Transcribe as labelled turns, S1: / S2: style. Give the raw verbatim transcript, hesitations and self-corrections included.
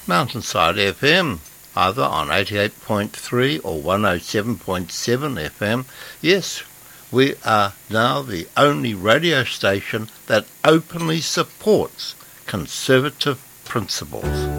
S1: Mountainside F M, either on eighty-eight point three or one oh seven point seven F M. Yes, we are now the only radio station that openly supports conservative principles.